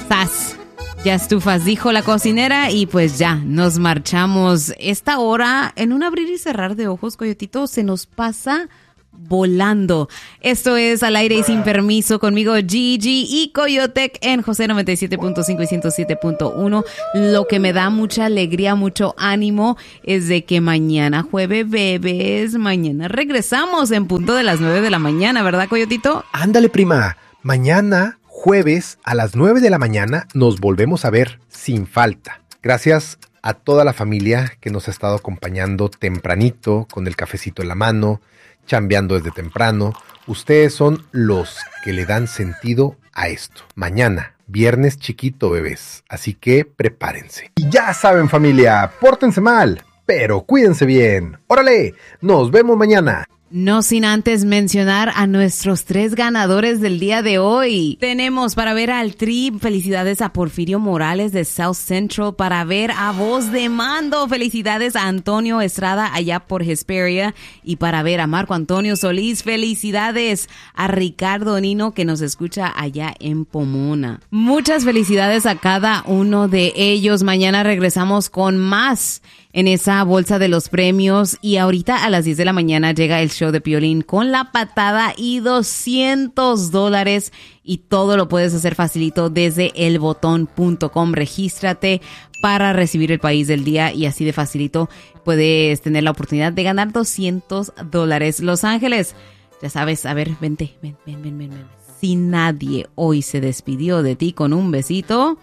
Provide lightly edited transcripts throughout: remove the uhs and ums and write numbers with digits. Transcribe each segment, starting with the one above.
¡Zas! Ya estufas, dijo la cocinera, y pues ya, nos marchamos. Esta hora, en un abrir y cerrar de ojos, Coyotito, se nos pasa volando. Esto es Al Aire y Sin Permiso, conmigo Gigi y Coyotec en José 97.5 y 107.1. Lo que me da mucha alegría, mucho ánimo es de que mañana jueves, bebés, mañana regresamos en punto de las 9 de la mañana, ¿verdad, Coyotito? Ándale, prima. Mañana, jueves, a las 9 de la mañana, nos volvemos a ver sin falta. Gracias a toda la familia que nos ha estado acompañando tempranito, con el cafecito en la mano, chambeando desde temprano. Ustedes son los que le dan sentido a esto. Mañana, viernes chiquito, bebés. Así que prepárense. Y ya saben, familia, pórtense mal, pero cuídense bien. ¡Órale! Nos vemos mañana. No sin antes mencionar a nuestros 3 ganadores del día de hoy. Tenemos para ver al Tri, felicidades a Porfirio Morales de South Central. Para ver a Voz de Mando, felicidades a Antonio Estrada allá por Hesperia. Y para ver a Marco Antonio Solís, felicidades a Ricardo Nino que nos escucha allá en Pomona. Muchas felicidades a cada uno de ellos. Mañana regresamos con más en esa bolsa de los premios, y ahorita a las 10 de la mañana llega el show de Piolín con la patada y $200, y todo lo puedes hacer facilito desde elbotón.com. Regístrate para recibir el país del día y así de facilito puedes tener la oportunidad de ganar $200. Los Ángeles, ya sabes, a ver, vente, ven. Si nadie hoy se despidió de ti con un besito,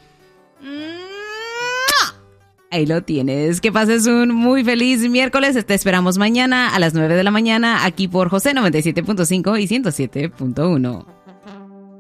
ahí lo tienes. Que pases un muy feliz miércoles. Te esperamos mañana a las 9 de la mañana aquí por José 97.5 y 107.1.